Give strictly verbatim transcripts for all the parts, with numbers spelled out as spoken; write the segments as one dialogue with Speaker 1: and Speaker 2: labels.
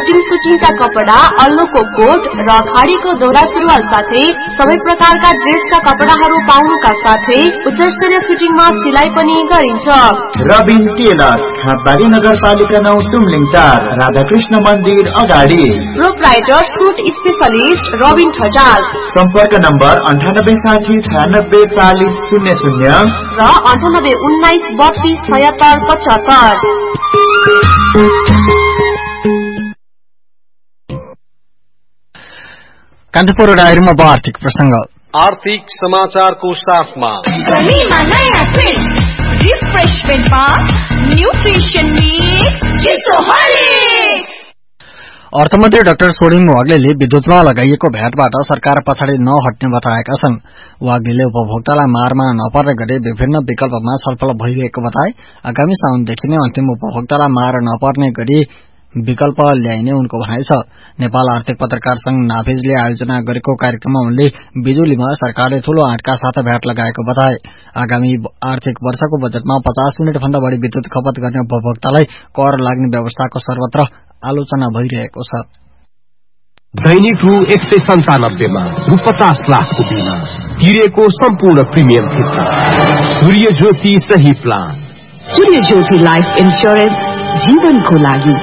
Speaker 1: Cutting सुटिङका कपडा, अल्लोको coat र खाडीको दौरा सुरुवाल साथै सबै प्रकारका ड्रेसका कपडाहरू पाउनुका साथै उच्चस्तरीय फिटिङमा सिलाइ पनि गरिन्छ।
Speaker 2: रबिन टेलर, खापबारी नगरपालिका नौ, तुमलिङ चार, राधाकृष्ण मन्दिर अगाडि।
Speaker 1: Proprietor suit specialist Rabin Thatal.
Speaker 2: सम्पर्क नम्बर अन्ठानब्बे साठी छयानब्बे चालिस शून्य शून्य
Speaker 1: र अन्ठानब्बे उन्नाइस बत्तीस छयत्तर पचहत्तर।
Speaker 3: कान्तिपुर डायरीमा आर्थिक प्रसंग।
Speaker 4: आर्थिक समाचारको साथमा
Speaker 3: अर्थमन्त्री डाक्टर सोडिङ वाग्लेले विद्युतमा लगाइएको भ्याटबाट सरकार पछाडि नहट्ने बताएका छन्। वाग्लेले उपभोक्तालाई मारमा नपर्ने गरी विभिन्न विकल्पमा छलफल भइरहेको बताए। आगामी साउनदेखि नै अन्तिम उपभोक्तालाई मार नपर्ने गरी विकल्प ल्याइने उनको भनाइ छ। नेपाल आर्थिक पत्रकार संघ नाफिजले आयोजना गरेको कार्यक्रममा उनले बिजुलीमा सरकारले ठूलो आँटका साथ भ्याट लगाएको बताए। आगामी आर्थिक वर्षको बजेटमा पचास युनिट भन्दा बढ़ी विद्युत खपत गर्ने उपभोक्तालाई कर लाग्ने व्यवस्थाको सर्वत्र आलोचना भइरहेको छ।
Speaker 5: दैनिक रु एक सय सन्तानब्बेमा रु पचास लाखको बिमा तिरेको सम्पूर्ण प्रिमियम फिर्ता। सूर्य ज्योति सही प्लान।
Speaker 6: सूर्य ज्योति लाइफ इन्स्योरेन्स जीवनको लागि।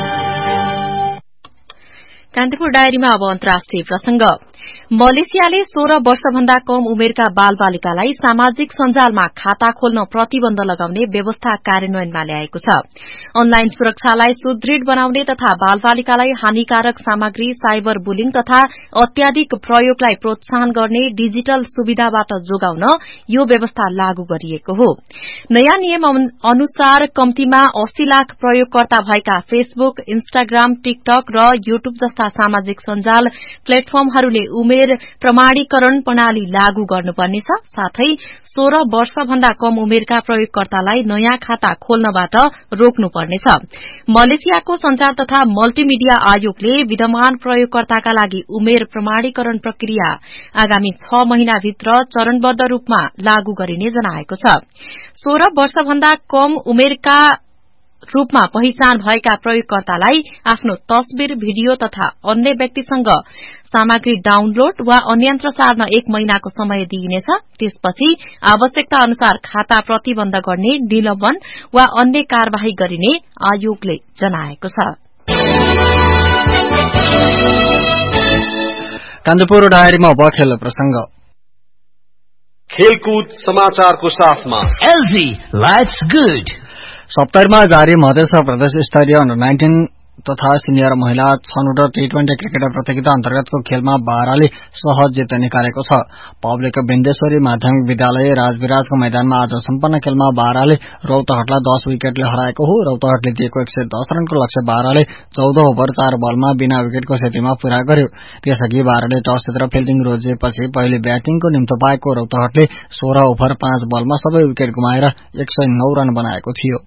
Speaker 7: कान्तिपुर डायरीमा अब अन्तर्राष्ट्रिय प्रसंग। मलेसियाले सोह्र वर्षभन्दा कम उमेरका बालबालिकालाई सामाजिक सञ्जालमा खाता खोल्न प्रतिबन्ध लगाउने व्यवस्था कार्यान्वयनमा ल्याएको छ। अनलाइन सुरक्षालाई सुदृढ़ बनाउने तथा बालबालिकालाई हानिकारक सामग्री, साइबर बुलिङ तथा अत्याधिक प्रयोगलाई प्रोत्साहन गर्ने डिजिटल सुविधाबाट जोगाउन यो व्यवस्था लागू गरिएको हो। नयाँ नियम अनुसार कम्तीमा अस्सी लाख प्रयोगकर्ता भएका फेसबुक, इन्स्टाग्राम, टिकटक र युट्युब जस्ता सामाजिक सञ्जाल प्लेटफर्महरूले उमेर प्रमाणीकरण प्रणाली लागू गर्नुपर्नेछ। साथै सोह्र वर्षभन्दा कम उमेरका प्रयोगकर्तालाई नयाँ खाता खोल्नबाट रोक्नुपर्नेछ। मलेसियाको संचार तथा मल्टिमिडिया आयोगले विद्यमान प्रयोगकर्ताका लागि उमेर प्रमाणीकरण प्रक्रिया आगामी छ महिनाभित्र चरणबद्ध रूपमा लागू गरिने जनाएको छ। सोह्र वर्षभन्दा कम उमेरका रूपमा पहिचान भएका प्रयोगकर्तालाई आफ्नो तस्बिर, भिडियो तथा अन्य व्यक्तिसँग सामग्री डाउनलोड वा अन्यन्त्र सार्न एक महिनाको समय दिइनेछ। त्यसपछि आवश्यकता अनुसार खाता प्रतिबन्ध गर्ने, निलम्बन वा अन्य कार्यवाही गरिने आयोगले जनाएको छ।
Speaker 3: कान्तिपुर डायरीमा अब खेल प्रसंग।
Speaker 4: खेलकुद समाचारको साथमा
Speaker 5: एलजी लाइट्स गुड।
Speaker 3: सप्तरीमा जारी मधेस प्रदेश स्तरीय अन्डर नाइन्टीन तथा सिनियर महिला छनौट टी ट्वेन्टी क्रिकेट प्रतियोगिता अन्तर्गतको खेलमा बाह्रले सहज जित निकालेको छ। पब्लिक बिन्देश्वरी माध्यमिक विद्यालय राजविराजको मैदानमा आज सम्पन्न खेलमा बाह्रले रौतहटलाई दस विकेटले हराएको हो। रौतहटले दिएको एक सय दस रनको लक्ष्य बाह्रले चौध ओभर चार बलमा बिना विकेटको क्षतिमा पूरा गर्यो। त्यसअघि बाह्रले टस जितेर फिल्डिङ रोजेपछि पहिले ब्याटिङको निम्तो पाएको रौतहटले सोह्र ओभर पाँच बलमा सबै विकेट गुमाएर एक सय नौ रन बनाएको थियो।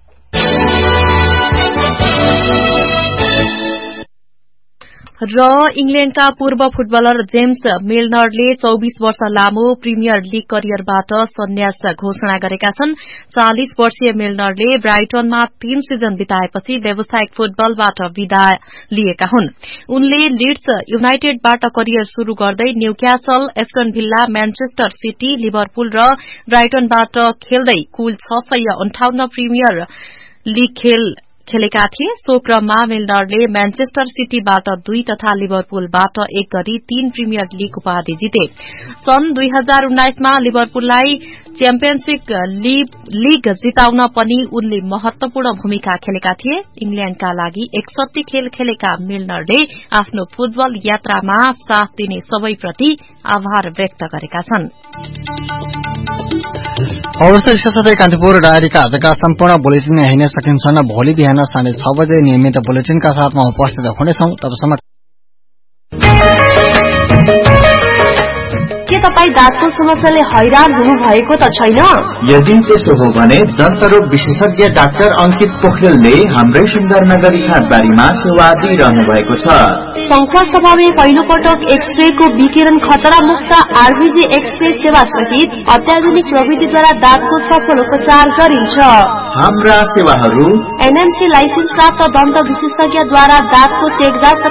Speaker 7: र इंग्ल्याण्डका पूर्व फुटबलर जेम्स मिल्नरले चौबीस वर्ष लामो प्रिमियर लीग करियरबाट सन्यास घोषणा गरेका छन्। चालीस वर्षीय मिल्नरले ब्राइटनमा तीन सिजन बिताएपछि व्यावसायिक फुटबलबाट विदा लिएका हुन्। उनले लिड्स युनाइटेडबाट करियर शुरू गर्दै न्यूक्यासल, Aston villa, Manchester city, Liverpool र ब्राइटनबाट खेल्दै कुल छ सय अन्ठाउन्न प्रिमियर लीग खेल खेलेका थिए। सो क्रममा मिल्नरले म्यानचेस्टर सिटीबाट दुई तथा लिभरपुलबाट एक गरी तीन प्रिमियर लीग उपाधि जिते। सन् दुई हजार उन्नाइसमा लिभरपुललाई च्याम्पियनशिप लीग जिताउन पनि उनले महत्वपूर्ण भूमिका खेलेका थिए। इंग्ल्याण्डका लागि एकसट्ठी खेल खेलेका मिल्नरले आफ्नो फुटबल यात्रामा साथ दिने सबैप्रति आभार व्यक्त गरेका छन्।
Speaker 3: अवस्था कान्तिपुर डायरीका आजका सम्पूर्ण बुलेटिन यही नै सकिन्छन्। भोलि बिहान साढे छ बजे नियमित बुलेटिनका साथमा उपस्थित हुनेछौं। तबसम्म
Speaker 1: के तपाई दाँतको समस्याले हैरान हुनु भएको त छैन?
Speaker 2: यदि त्यसो हो भने दन्तरोग विशेषज्ञ डाक्टर अंकित पोखरेलले हाम्रै सुन्दरनगर खातबारीमा सेवा दिइरहनु भएको छ।
Speaker 1: शंखा सभामा पहिलो पटक एक्सरे को विकिरण खतरा मुक्त आरबीजी एक्सरे सेवा सहित अत्याधुनिक प्रविधिद्वारा दाँतको सफल उपचार गरिन्छ।
Speaker 2: हाम्रा सेवाहरू
Speaker 1: एनएमसी लाइसेन्स प्राप्त दन्त विशेषज्ञद्वारा दाँतको चेकजाँच